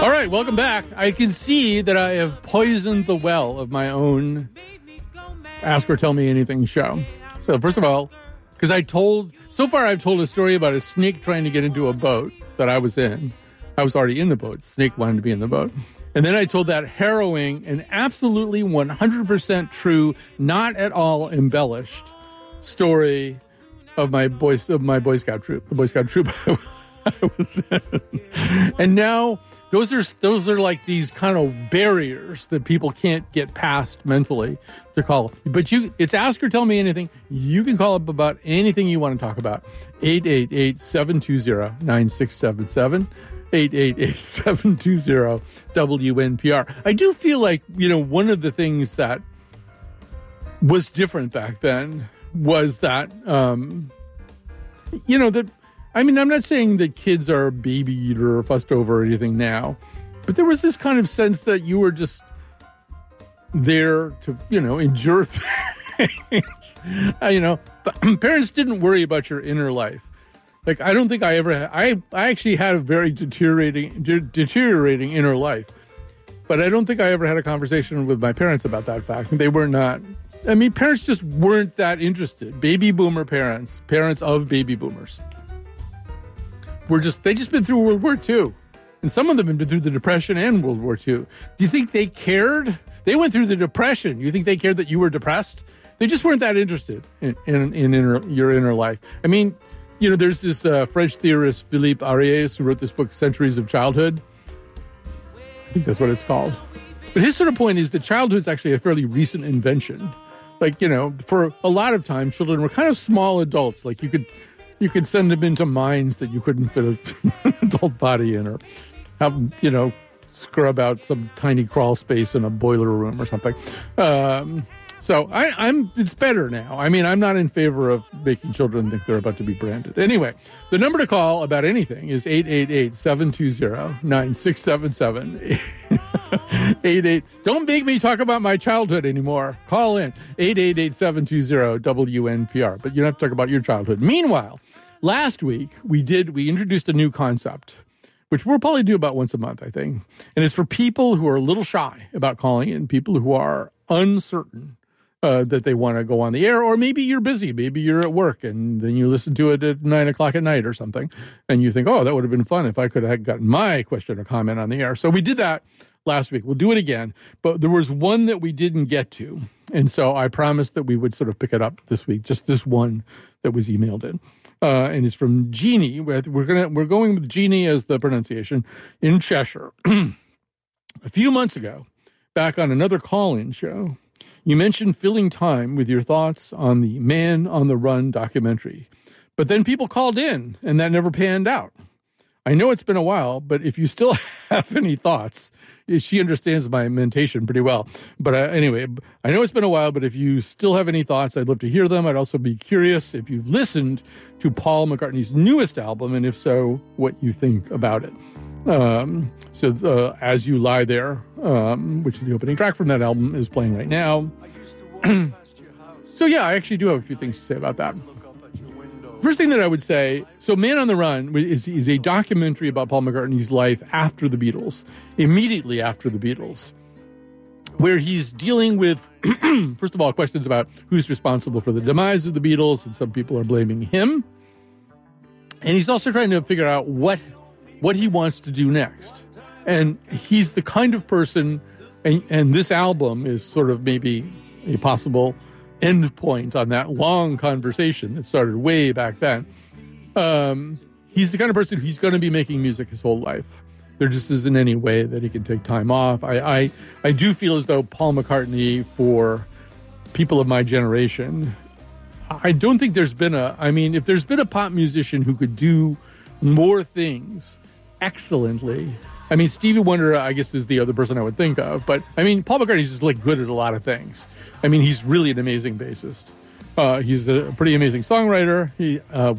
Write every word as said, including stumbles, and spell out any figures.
All right, welcome back. I can see that I have poisoned the well of my own Ask or Tell Me Anything show. So first of all, because I told, so far I've told a story about a snake trying to get into a boat that I was in. I was already in the boat. The snake wanted to be in the boat. And then I told that harrowing and absolutely one hundred percent true, not at all embellished story of my Boy, of my Boy Scout troop, the Boy Scout troop I was in. And now those are, those are like these kind of barriers that people can't get past mentally to call. But you, it's Ask or Tell Me Anything. You can call up about anything you want to talk about. eight eight eight, seven two zero, nine six seven seven. eight eight eight, seven two zero, W N P R. I do feel like, you know, one of the things that was different back then was that, um, you know, that, I mean, I'm not saying that kids are babied or fussed over or anything now, but there was this kind of sense that you were just there to, you know, endure things. uh, you know, but parents didn't worry about your inner life. Like, I don't think I ever had, I, I actually had a very deteriorating, de- deteriorating inner life, but I don't think I ever had a conversation with my parents about that fact. They were not, I mean, parents just weren't that interested. Baby boomer parents, parents of baby boomers, were just, they just been through World War Two. And some of them have been through the Depression and World War Two. Do you think they cared? They went through the Depression. You think they cared that you were depressed? They just weren't that interested in, in, in inner, your inner life. I mean, you know, there's this uh, French theorist, Philippe Ariès, who wrote this book, Centuries of Childhood. I think that's what it's called. But his sort of point is that childhood is actually a fairly recent invention. Like, you know, for a lot of time, children were kind of small adults. Like, you could you could send them into mines that you couldn't fit an adult body in, or have, you know, scrub out some tiny crawl space in a boiler room or something. Um So I, I'm. It's better now. I mean, I'm not in favor of making children think they're about to be branded. Anyway, the number to call about anything is eight eight eight, seven two zero, nine six seven seven. eight eight. Don't make me talk about my childhood anymore. Call in eight eight eight, seven two zero, W N P R. But you don't have to talk about your childhood. Meanwhile, last week we did. We introduced a new concept, which we'll probably do about once a month, I think. And it's for people who are a little shy about calling in, people who are uncertain Uh, that they want to go on the air, or maybe you're busy, maybe you're at work, and then you listen to it at nine o'clock at night or something, and you think, oh, that would have been fun if I could have gotten my question or comment on the air. So we did that last week. We'll do it again, but there was one that we didn't get to, and so I promised that we would sort of pick it up this week, just this one that was emailed in. Uh, and it's from Jeannie. We're gonna we're going with Jeannie as the pronunciation, in Cheshire. A few months ago, back on another call-in show, you mentioned filling time with your thoughts on the Man on the Run documentary. But then people called in, and that never panned out. I know it's been a while, but if you still have any thoughts, she understands my mentation pretty well. But uh, anyway, I know it's been a while, but if you still have any thoughts, I'd love to hear them. I'd also be curious if you've listened to Paul McCartney's newest album, and if so, what you think about it. Um, so uh, As You Lie There, um, which is the opening track from that album, is playing right now. So yeah, I actually do have a few things to say about that. First thing that I would say, so Man on the Run is, is a documentary about Paul McCartney's life after the Beatles, immediately after the Beatles, where he's dealing with, first of all, questions about who's responsible for the demise of the Beatles, and some people are blaming him. And he's also trying to figure out what what he wants to do next. And he's the kind of person, and, and this album is sort of maybe a possible end point on that long conversation that started way back then. Um, he's the kind of person he's going to be making music his whole life. There just isn't any way that he can take time off. I, I, I do feel as though Paul McCartney, for people of my generation, I don't think there's been a, I mean, if there's been a pop musician who could do more things excellently, I mean, Stevie Wonder, I guess, is the other person I would think of. But, I mean, Paul McCartney's just, like, good at a lot of things. I mean, he's really an amazing bassist. Uh, he's a pretty amazing songwriter. He uh,